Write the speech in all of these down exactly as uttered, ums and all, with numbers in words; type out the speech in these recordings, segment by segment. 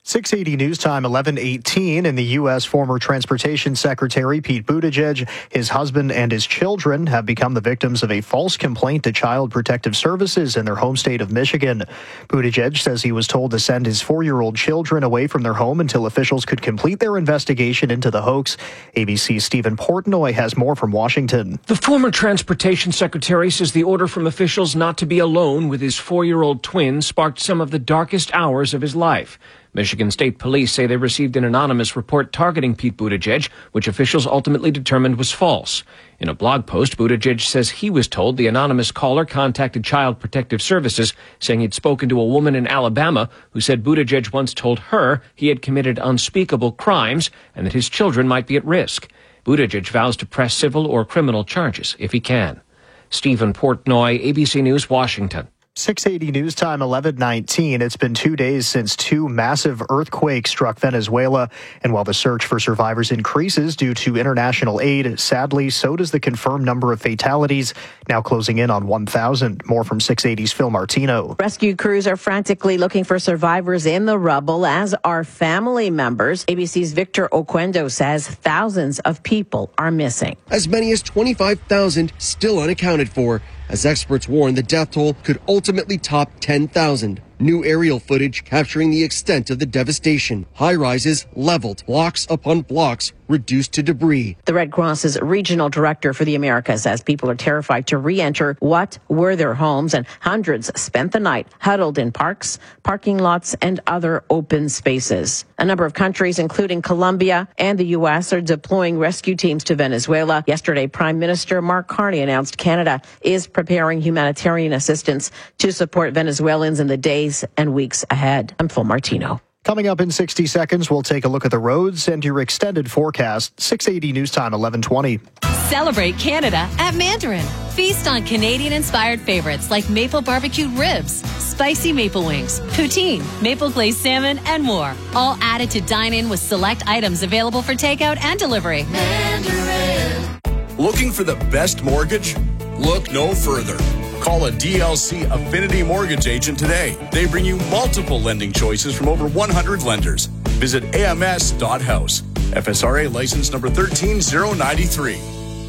six eighty News Time, eleven eighteen. In the U S, former Transportation Secretary Pete Buttigieg, his husband, and his children have become the victims of a false complaint to Child Protective Services in their home state of Michigan. Buttigieg says he was told to send his four-year-old children away from their home until officials could complete their investigation into the hoax. A B C's Stephen Portnoy has more from Washington. The former Transportation Secretary says the order from officials not to be alone with his four-year-old twin sparked some of the darkest hours of his life. Michigan State Police say they received an anonymous report targeting Pete Buttigieg, which officials ultimately determined was false. In a blog post, Buttigieg says he was told the anonymous caller contacted Child Protective Services, saying he'd spoken to a woman in Alabama who said Buttigieg once told her he had committed unspeakable crimes and that his children might be at risk. Buttigieg vows to press civil or criminal charges if he can. Stephen Portnoy, A B C News, Washington. six eighty News Time, eleven nineteen. It's been two days since two massive earthquakes struck Venezuela, and while the search for survivors increases due to international aid, sadly, so does the confirmed number of fatalities, now closing in on one thousand. More from six eighty's Phil Martino. Rescue crews are frantically looking for survivors in the rubble, as are family members. A B C's Victor Oquendo says thousands of people are missing. As many as twenty-five thousand still unaccounted for, as experts warn the death toll could ultimately top ten thousand. New aerial footage capturing the extent of the devastation. High-rises leveled, blocks upon blocks reduced to debris. The Red Cross's regional director for the Americas says people are terrified to re-enter what were their homes, and hundreds spent the night huddled in parks, parking lots, and other open spaces. A number of countries, including Colombia and the U S, are deploying rescue teams to Venezuela. Yesterday, Prime Minister Mark Carney announced Canada is preparing humanitarian assistance to support Venezuelans in the days and weeks ahead. I'm Phil Martino. Coming up in sixty seconds, we'll take a look at the roads and your extended forecast. six eighty News Time, eleven twenty. Celebrate Canada at Mandarin. Feast on Canadian-inspired favorites like maple barbecued ribs, spicy maple wings, poutine, maple glazed salmon, and more. All added to dine in with select items available for takeout and delivery. Mandarin. Looking for the best mortgage? Look no further. Call a D L C Affinity Mortgage agent today. They bring you multiple lending choices from over one hundred lenders. Visit A M S dot house. F S R A license number one three zero nine three.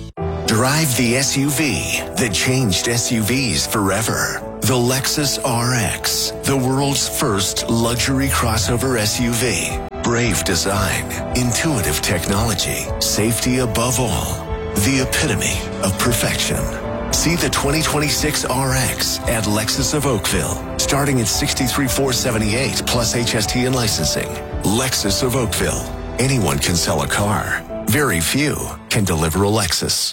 Drive the S U V that changed S U Vs forever. The Lexus R X, the world's first luxury crossover S U V. Brave design, intuitive technology, safety above all. The epitome of perfection. See the twenty twenty-six R X at Lexus of Oakville, starting at sixty-three thousand four hundred seventy-eight dollars plus H S T and licensing. Lexus of Oakville. Anyone can sell a car. Very few can deliver a Lexus.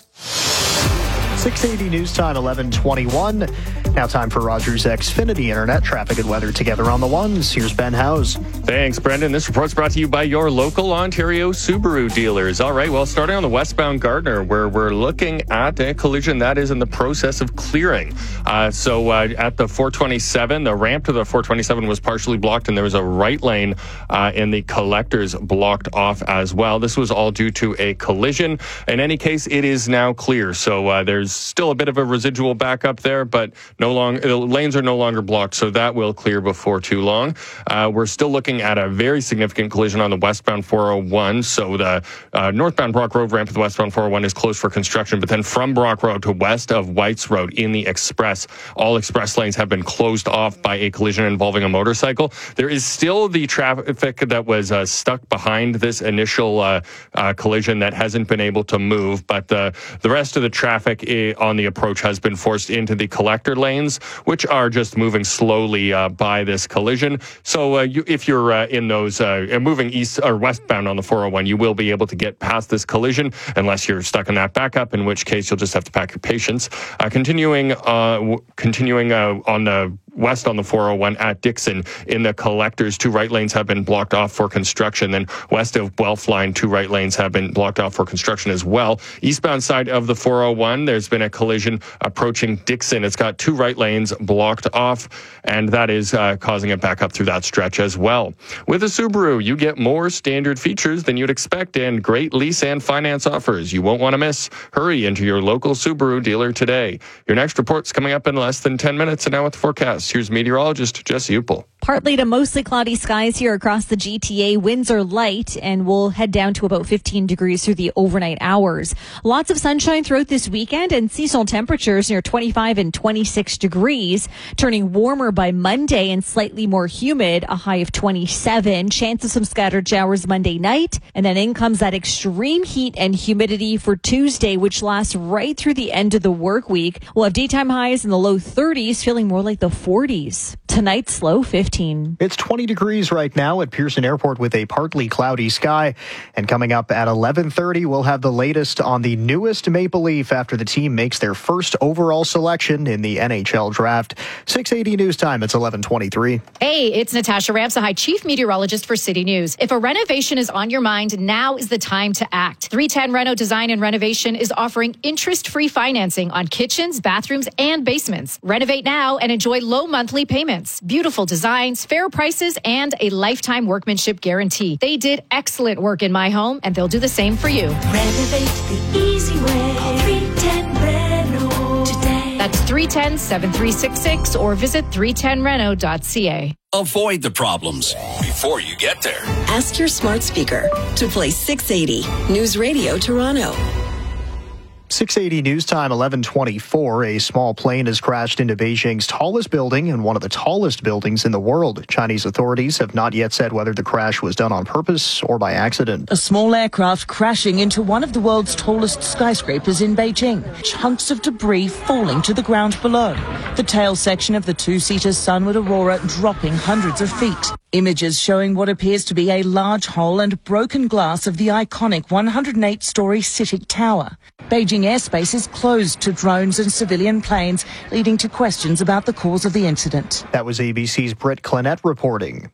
six eighty News Time, eleven twenty-one. Now time for Rogers Xfinity Internet traffic and weather together on the ones. Here's Ben Howes. Thanks, Brendan. This report's brought to you by your local Ontario Subaru dealers. All right, well, starting on the westbound Gardner, where we're looking at a collision that is in the process of clearing. Uh, so uh, at the four twenty-seven, the ramp to the four twenty-seven was partially blocked, and there was a right lane uh, in the collectors blocked off as well. This was all due to a collision. In any case, it is now clear. So uh, there's still a bit of a residual backup there, but no long the lanes are no longer blocked, so that will clear before too long. Uh, we're still looking at a very significant collision on the westbound four oh one. So the uh, northbound Brock Road ramp to the westbound four oh one is closed for construction, but then from Brock Road to west of Whites Road in the express, all express lanes have been closed off by a collision involving a motorcycle. There is still the traffic that was uh, stuck behind this initial uh, uh, collision that hasn't been able to move, but the, the rest of the traffic on the approach has been forced into the collector lanes, which are just moving slowly uh, by this collision. So uh, you, if you're uh, in those uh, moving east or westbound on the four oh one, you will be able to get past this collision unless you're stuck in that backup, in which case you'll just have to pack your patience. Uh, continuing uh, w- continuing uh, on the west on the four oh one at Dixon in the collectors, two right lanes have been blocked off for construction. Then west of Guelph line, two right lanes have been blocked off for construction as well. Eastbound side of the four oh one, there's been a collision approaching Dixon. It's got two right lanes blocked off, and that is uh, causing it back up through that stretch as well. With a Subaru, you get more standard features than you'd expect and great lease and finance offers you won't want to miss. Hurry into your local Subaru dealer today. Your next report's coming up in less than ten minutes, and now with the forecast. forecast. Here's meteorologist Jesse Uppel. Partly to mostly cloudy skies here across the G T A. Winds are light and will head down to about fifteen degrees through the overnight hours. Lots of sunshine throughout this weekend and seasonal temperatures near twenty-five and twenty-six degrees, turning warmer by Monday and slightly more humid, a high of twenty-seven. Chance of some scattered showers Monday night. And then in comes that extreme heat and humidity for Tuesday, which lasts right through the end of the work week. We'll have daytime highs in the low thirties, feeling more like the forties. Tonight's low fifteen. It's twenty degrees right now at Pearson Airport with a partly cloudy sky. And coming up at eleven thirty, we'll have the latest on the newest Maple Leaf after the team makes their first overall selection in the N H L draft. six eighty News Time, it's eleven twenty-three. Hey, it's Natasha Ramsahai, Chief Meteorologist for City News. If a renovation is on your mind, now is the time to act. three ten Reno Design and Renovation is offering interest-free financing on kitchens, bathrooms, and basements. Renovate now and enjoy low monthly payments. Beautiful designs, fair prices, and a lifetime workmanship guarantee. They did excellent work in my home, and they'll do the same for you. Renovate the easy way. Call three ten Reno today. That's three one zero, seven three six six or visit three ten reno dot c a. Avoid the problems before you get there. Ask your smart speaker to play six eighty News Radio Toronto. six eighty News Time, eleven twenty-four. A small plane has crashed into Beijing's tallest building and one of the tallest buildings in the world. Chinese authorities have not yet said whether the crash was done on purpose or by accident. A small aircraft crashing into one of the world's tallest skyscrapers in Beijing. Chunks of debris falling to the ground below. The tail section of the two-seater Sunward Aurora dropping hundreds of feet. Images showing what appears to be a large hole and broken glass of the iconic one hundred eight story CITIC Tower. Beijing airspace is closed to drones and civilian planes, leading to questions about the cause of the incident. That was A B C's Britt Clinette reporting.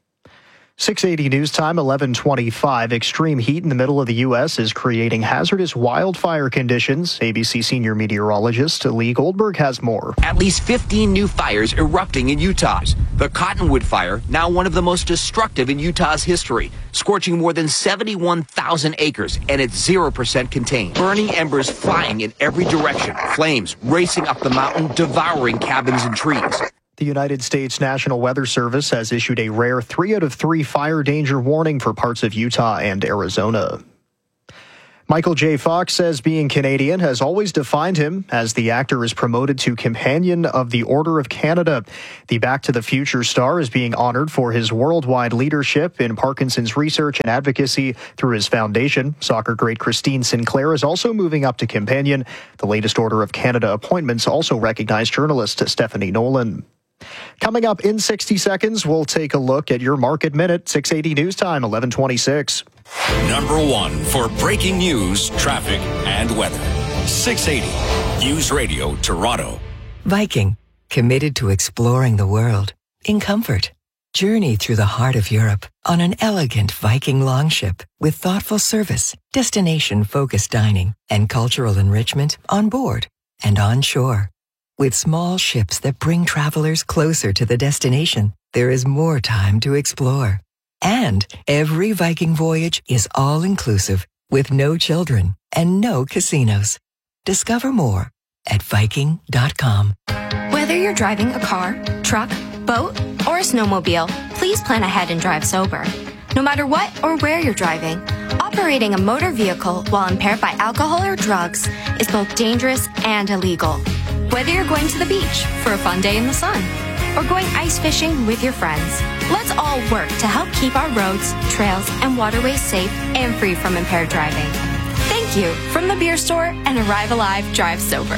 six eighty News Time, eleven twenty-five. Extreme heat in the middle of the U S is creating hazardous wildfire conditions. A B C senior meteorologist Lee Goldberg has more. At least fifteen new fires erupting in Utah. The Cottonwood Fire, now one of the most destructive in Utah's history, scorching more than seventy-one thousand acres, and it's zero percent contained. Burning embers flying in every direction, flames racing up the mountain, devouring cabins and trees. The United States National Weather Service has issued a rare three out of three fire danger warning for parts of Utah and Arizona. Michael J. Fox says being Canadian has always defined him as the actor is promoted to Companion of the Order of Canada. The Back to the Future star is being honored for his worldwide leadership in Parkinson's research and advocacy through his foundation. Soccer great Christine Sinclair is also moving up to Companion. The latest Order of Canada appointments also recognize journalist Stephanie Nolan. Coming up in sixty seconds, we'll take a look at your Market Minute. six eighty News Time, eleven twenty-six. Number one for breaking news, traffic, and weather. six eighty News Radio Toronto. Viking, committed to exploring the world in comfort. Journey through the heart of Europe on an elegant Viking longship with thoughtful service, destination-focused dining, and cultural enrichment on board and on shore. With small ships that bring travelers closer to the destination, there is more time to explore. And every Viking voyage is all-inclusive with no children and no casinos. Discover more at Viking dot com. Whether you're driving a car, truck, boat, or a snowmobile, please plan ahead and drive sober. No matter what or where you're driving, operating a motor vehicle while impaired by alcohol or drugs is both dangerous and illegal. Whether you're going to the beach for a fun day in the sun or going ice fishing with your friends, let's all work to help keep our roads, trails, and waterways safe and free from impaired driving. Thank you from the Beer Store and Arrive Alive Drive Sober.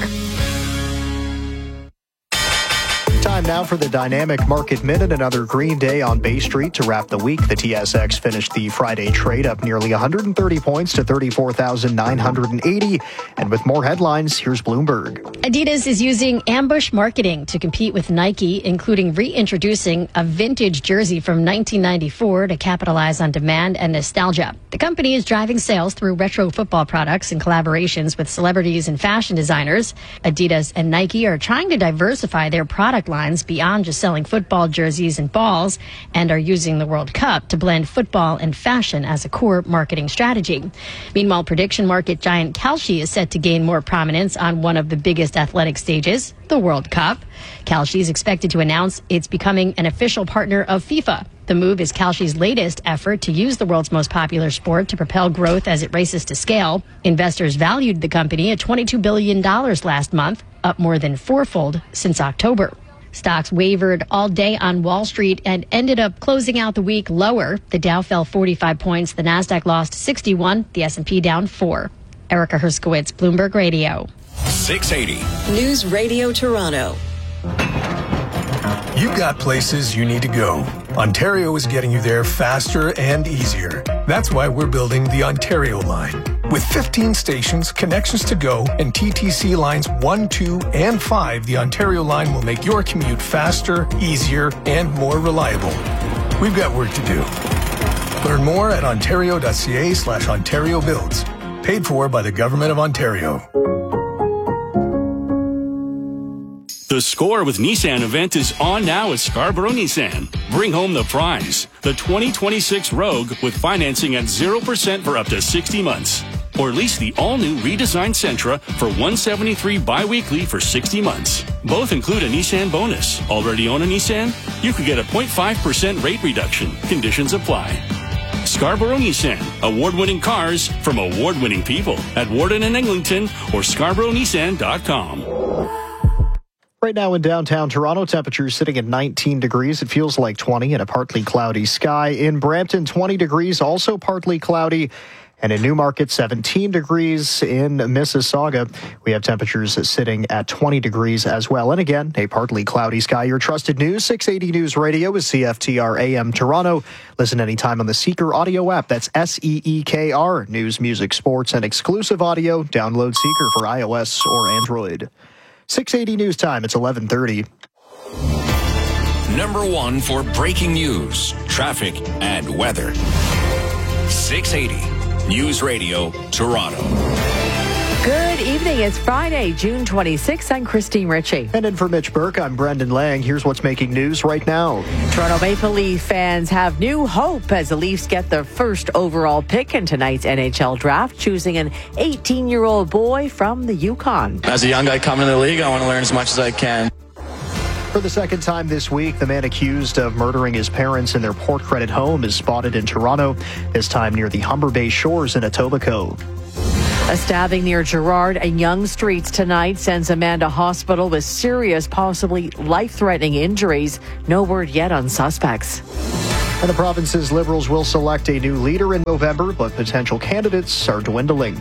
Time now for the Dynamic Market Minute. Another green day on Bay Street to wrap the week. The T S X finished the Friday trade up nearly one hundred thirty points to thirty-four thousand nine hundred eighty. And with more headlines, here's Bloomberg. Adidas is using ambush marketing to compete with Nike, including reintroducing a vintage jersey from nineteen ninety-four to capitalize on demand and nostalgia. The company is driving sales through retro football products and collaborations with celebrities and fashion designers. Adidas and Nike are trying to diversify their product lines brands beyond just selling football jerseys and balls and are using the World Cup to blend football and fashion as a core marketing strategy. Meanwhile, prediction market giant Kalshi is set to gain more prominence on one of the biggest athletic stages, the World Cup. Kalshi is expected to announce it's becoming an official partner of FIFA. The move is Kalshi's latest effort to use the world's most popular sport to propel growth as it races to scale. Investors valued the company at twenty-two billion dollars last month, up more than fourfold since October. Stocks wavered all day on Wall Street and ended up closing out the week lower. The Dow fell forty-five points, the Nasdaq lost sixty-one, the S and P down four. Erica Herskowitz, Bloomberg Radio. six eighty. News Radio Toronto. You've got places you need to go. Ontario is getting you there faster and easier. That's why we're building the Ontario line. With fifteen stations, connections to go, and T T C lines one, two, and five, the Ontario line will make your commute faster, easier, and more reliable. We've got work to do. Learn more at ontario.ca slash Ontario Builds. Paid for by the Government of Ontario. The Score with Nissan event is on now at Scarborough Nissan. Bring home the prize, the twenty twenty-six Rogue with financing at zero percent for up to sixty months. Or lease the all-new redesigned Sentra for one hundred seventy-three dollars bi-weekly for sixty months. Both include a Nissan bonus. Already own a Nissan? You could get a zero point five percent rate reduction. Conditions apply. Scarborough Nissan. Award-winning cars from award-winning people at Warden and Eglinton or scarborough nissan dot com. Right now in downtown Toronto, temperatures sitting at nineteen degrees. It feels like twenty in a partly cloudy sky. In Brampton, twenty degrees, also partly cloudy. And in Newmarket, seventeen degrees. In Mississauga, we have temperatures sitting at twenty degrees as well. And again, a partly cloudy sky. Your trusted news, six eighty News Radio is C F T R A M Toronto. Listen anytime on the Seeker audio app. That's S E E K R. News, music, sports, and exclusive audio. Download Seeker for iOS or Android. six eighty News Time. It's eleven thirty. Number one for breaking news, traffic, and weather. six eighty News Radio, Toronto. Good evening. It's Friday, June twenty-sixth. I'm Christine Ritchie. And in for Mitch Burke, I'm Brendan Lang. Here's what's making news right now. Toronto Maple Leaf fans have new hope as the Leafs get their first overall pick in tonight's N H L draft, choosing an eighteen-year-old boy from the Yukon. As a young guy coming to the league, I want to learn as much as I can. For the second time this week, the man accused of murdering his parents in their Port Credit home is spotted in Toronto, this time near the Humber Bay shores in Etobicoke. A stabbing near Gerrard and Yonge Streets tonight sends a man to hospital with serious, possibly life-threatening injuries. No word yet on suspects. And the province's Liberals will select a new leader in November, but potential candidates are dwindling.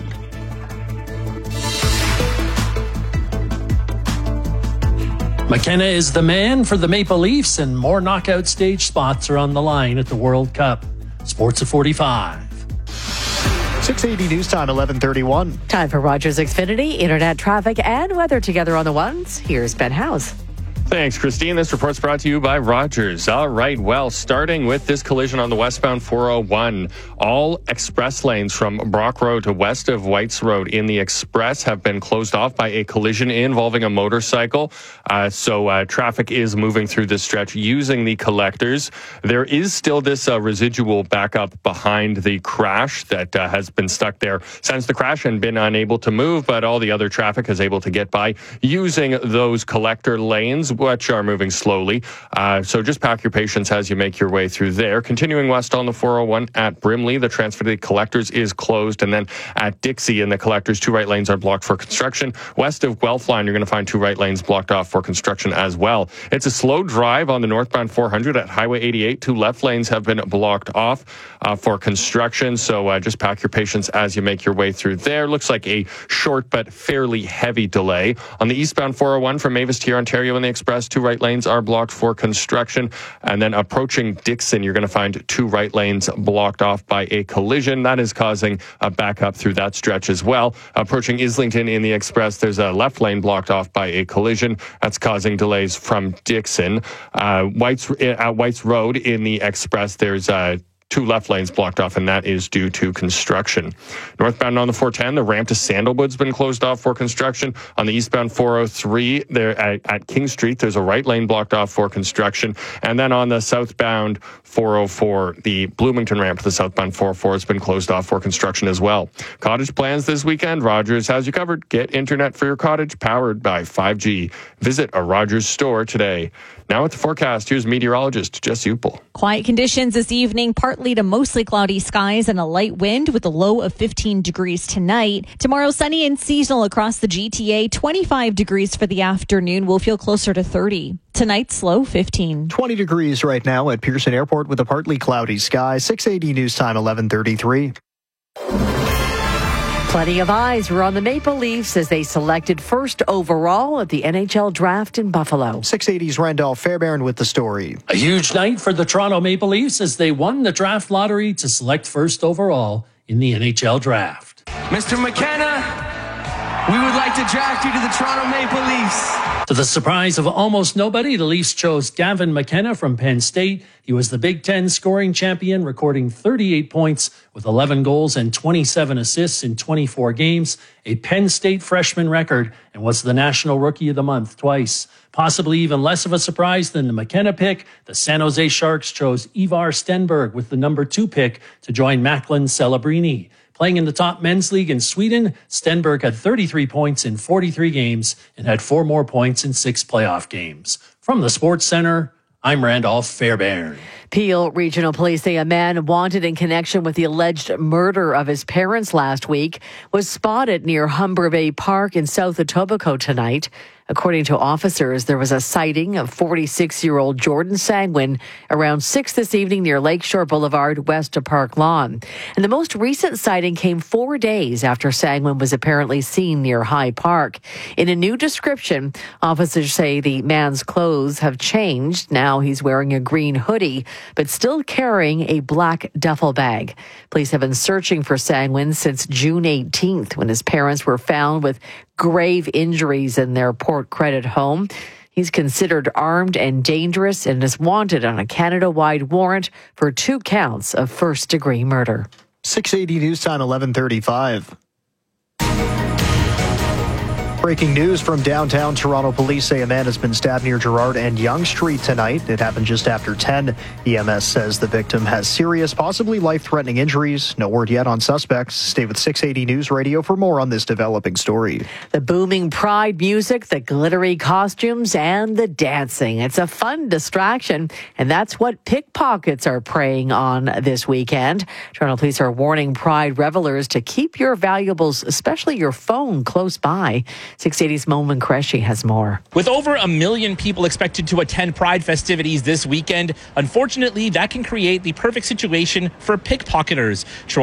McKenna is the man for the Maple Leafs, and more knockout stage spots are on the line at the World Cup. Sports at forty-five. six eighty News Time, eleven thirty-one. Time for Rogers Xfinity, internet traffic, and weather together on the ones. Here's Ben House. Thanks, Christine. This report's brought to you by Rogers. All right, well, starting with this collision on the westbound four oh one, all express lanes from Brock Road to west of Whites Road in the express have been closed off by a collision involving a motorcycle. Uh, so uh, traffic is moving through this stretch using the collectors. There is still this uh, residual backup behind the crash that uh, has been stuck there since the crash and been unable to move, but all the other traffic is able to get by using those collector lanes, which are moving slowly. Uh, so just pack your patience as you make your way through there. Continuing west on the four oh one at Brimley, the transfer to the collectors is closed. And then at Dixie in the collectors, two right lanes are blocked for construction. West of Guelph line, you're going to find two right lanes blocked off for construction as well. It's a slow drive on the northbound four hundred at Highway eighty-eight. Two left lanes have been blocked off uh, for construction. So uh, just pack your patience as you make your way through there. Looks like a short but fairly heavy delay. On the eastbound four oh one from Mavis to Ontario in the express, two right lanes are blocked for construction. And then approaching Dixon, you're going to find two right lanes blocked off by a collision. That is causing a backup through that stretch as well. Approaching Islington in the express, there's a left lane blocked off by a collision. That's causing delays from Dixon. Uh, White's, at White's Road in the express, there's a two left lanes blocked off, and that is due to construction. Northbound on the four ten, the ramp to Sandalwood's been closed off for construction. On the eastbound four oh three, there at, at King Street, there's a right lane blocked off for construction. And then on the southbound four oh four, the Bloomington ramp to the southbound four oh four has been closed off for construction as well. Cottage plans this weekend. Rogers has you covered. Get internet for your cottage powered by five G. Visit a Rogers store today. Now with the forecast, here's meteorologist Jess Upel. Quiet conditions this evening, partly to mostly cloudy skies and a light wind with a low of fifteen degrees tonight. Tomorrow, sunny and seasonal across the G T A. twenty-five degrees for the afternoon. We'll feel closer to thirty. Tonight's low, fifteen. twenty degrees right now at Pearson Airport with a partly cloudy sky. six eighty news time, eleven thirty-three. Plenty of eyes were on the Maple Leafs as they selected first overall at the N H L draft in Buffalo. six eighty's Randolph Fairbairn with the story. A huge night for the Toronto Maple Leafs as they won the draft lottery to select first overall in the N H L draft. Mister McKenna, we would like to draft you to the Toronto Maple Leafs. To the surprise of almost nobody, the Leafs chose Gavin McKenna from Penn State. He was the Big Ten scoring champion, recording thirty-eight points with eleven goals and twenty-seven assists in twenty-four games, a Penn State freshman record, and was the National Rookie of the Month twice. Possibly even less of a surprise than the McKenna pick, the San Jose Sharks chose Ivar Stenberg with the number two pick to join Macklin Celebrini. Playing in the top men's league in Sweden, Stenberg had thirty-three points in forty-three games and had four more points in six playoff games. From the Sports Center, I'm Randolph Fairbairn. Peel Regional Police say a man wanted in connection with the alleged murder of his parents last week was spotted near Humber Bay Park in South Etobicoke tonight. According to officers, there was a sighting of forty-six-year-old Jordan Sangwin around six this evening near Lakeshore Boulevard, west of Park Lawn. And the most recent sighting came four days after Sangwin was apparently seen near High Park. In a new description, officers say the man's clothes have changed. Now he's wearing a green hoodie, but still carrying a black duffel bag. Police have been searching for Sangwin since June eighteenth, when his parents were found with grave injuries in their Port Credit home. He's considered armed and dangerous and is wanted on a Canada-wide warrant for two counts of first-degree murder. six eighty news time, eleven thirty-five. Breaking news from downtown Toronto. Police say a man has been stabbed near Gerrard and Yonge Street tonight. It happened just after ten. E M S says the victim has serious, possibly life-threatening injuries. No word yet on suspects. Stay with six eighty News Radio for more on this developing story. The booming Pride music, the glittery costumes, and the dancing. It's a fun distraction, and that's what pickpockets are preying on this weekend. Toronto Police are warning Pride revelers to keep your valuables, especially your phone, close by. six eighty's Moman Qureshi has more. With over a million people expected to attend Pride festivities this weekend, unfortunately, that can create the perfect situation for pickpocketers.